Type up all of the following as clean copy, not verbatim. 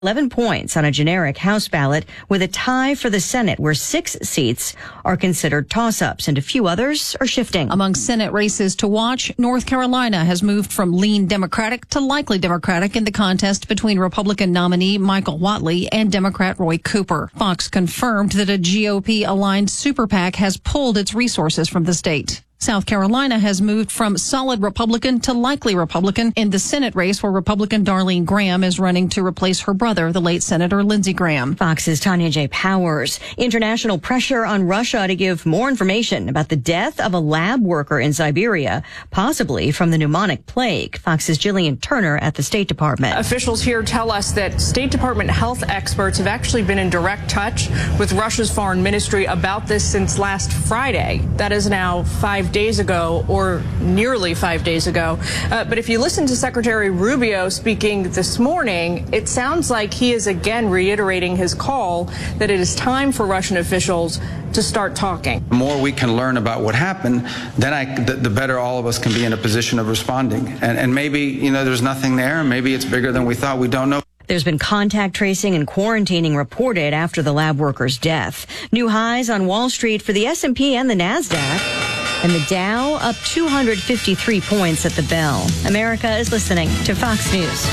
11 points on a generic House ballot with a tie for the Senate, where 6 seats are considered toss-ups and a few others are shifting. Among Senate races to watch, North Carolina has moved from lean Democratic to likely Democratic in the contest between Republican nominee Michael Whatley and Democrat Roy Cooper. Fox confirmed that a GOP-aligned super PAC has pulled its resources from the state. South Carolina has moved from solid Republican to likely Republican in the Senate race, where Republican Darlene Graham is running to replace her brother, the late Senator Lindsey Graham. Fox's Tanya J. Powers. International pressure on Russia to give more information about the death of a lab worker in Siberia, possibly from the pneumonic plague. Fox's Jillian Turner at the State Department. Officials here tell us that State Department health experts have actually been in direct touch with Russia's foreign ministry about this since last Friday. That is now 5 days ago, or nearly 5 days ago. But if you listen to Secretary Rubio speaking this morning, it sounds like he is again reiterating his call that it is time for Russian officials to start talking. The more we can learn about what happened, then the better all of us can be in a position of responding. And maybe, there's nothing there. Maybe it's bigger than we thought. We don't know. There's been contact tracing and quarantining reported after the lab worker's death. New highs on Wall Street for the S&P and the NASDAQ. And the Dow up 253 points at the bell. America is listening to Fox News.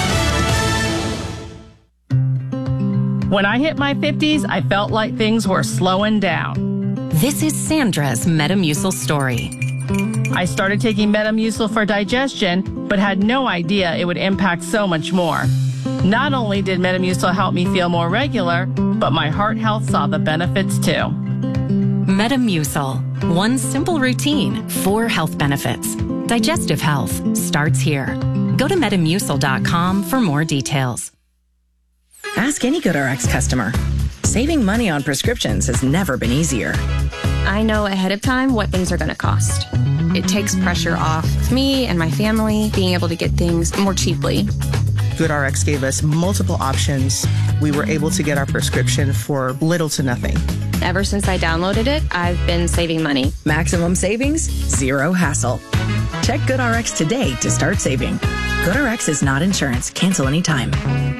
When I hit my 50s, I felt like things were slowing down. This is Sandra's Metamucil story. I started taking Metamucil for digestion, but had no idea it would impact so much more. Not only did Metamucil help me feel more regular, but my heart health saw the benefits too. Metamucil. One simple routine, 4 health benefits. Digestive health starts here. Go to Metamucil.com for more details. Ask any GoodRx customer. Saving money on prescriptions has never been easier. I know ahead of time what things are going to cost. It takes pressure off me and my family being able to get things more cheaply. GoodRx gave us multiple options. We were able to get our prescription for little to nothing. Ever since I downloaded it, I've been saving money. Maximum savings, zero hassle. Check GoodRx today to start saving. GoodRx is not insurance. Cancel anytime.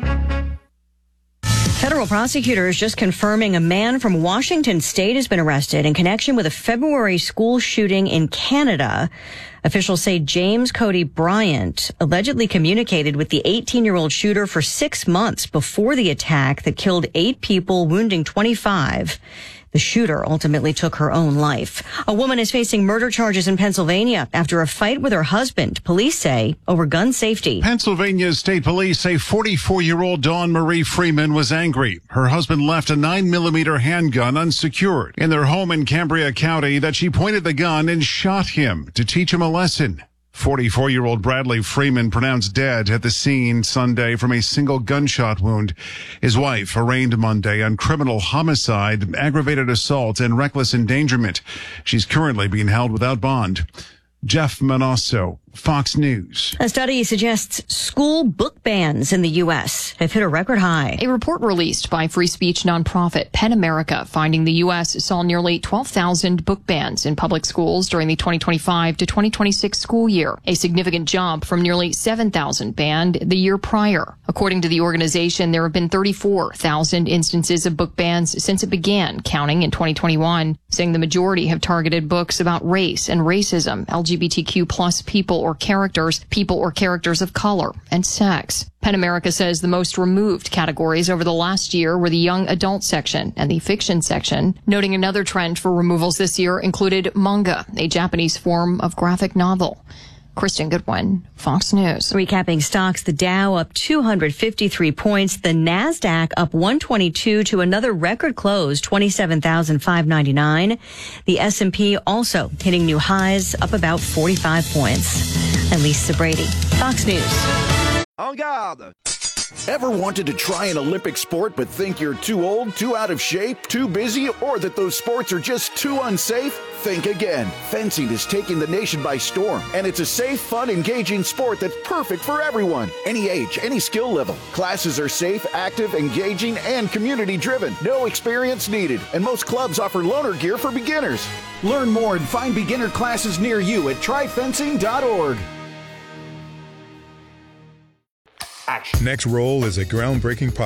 Federal prosecutors just confirming a man from Washington State has been arrested in connection with a February school shooting in Canada. Officials say James Cody Bryant allegedly communicated with the 18-year-old shooter for 6 months before the attack that killed 8 people, wounding 25. The shooter ultimately took her own life. A woman is facing murder charges in Pennsylvania after a fight with her husband, police say, over gun safety. Pennsylvania State Police say 44-year-old Dawn Marie Freeman was angry. Her husband left a 9mm handgun unsecured in their home in Cambria County that she pointed the gun and shot him to teach him a lesson. 44-year-old Bradley Freeman pronounced dead at the scene Sunday from a single gunshot wound. His wife arraigned Monday on criminal homicide, aggravated assault, and reckless endangerment. She's currently being held without bond. Jeff Manasso, Fox News. A study suggests school book bans in the U.S. have hit a record high. A report released by free speech nonprofit PEN America finding the U.S. saw nearly 12,000 book bans in public schools during the 2025 to 2026 school year, a significant jump from nearly 7,000 banned the year prior. According to the organization, there have been 34,000 instances of book bans since it began counting in 2021, saying the majority have targeted books about race and racism, LGBTQ plus people or characters of color, and sex. PEN America says the most removed categories over the last year were the young adult section and the fiction section, noting another trend for removals this year included manga, a Japanese form of graphic novel. Kristen Goodwin, Fox News. Recapping stocks, the Dow up 253 points, the NASDAQ up 122 to another record close, 27,599. The S&P also hitting new highs, up about 45 points. And Lisa Brady, Fox News. En garde! Ever wanted to try an Olympic sport but think you're too old, too out of shape, too busy, or that those sports are just too unsafe? Think again. Fencing is taking the nation by storm, and it's a safe, fun, engaging sport that's perfect for everyone. Any age, any skill level. Classes are safe, active, engaging, and community-driven. No experience needed, and most clubs offer loaner gear for beginners. Learn more and find beginner classes near you at tryfencing.org. match. Next Roll is a groundbreaking podcast